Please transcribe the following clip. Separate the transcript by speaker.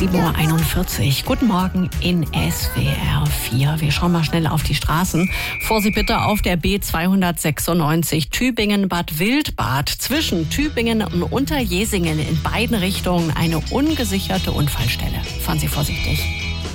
Speaker 1: 7:41 Uhr. Guten Morgen in SWR 4. Wir schauen mal schnell auf die Straßen. Vorsicht bitte auf der B296 Tübingen-Bad Wildbad. Zwischen Tübingen und Unterjesingen in beiden Richtungen eine ungesicherte Unfallstelle. Fahren Sie vorsichtig.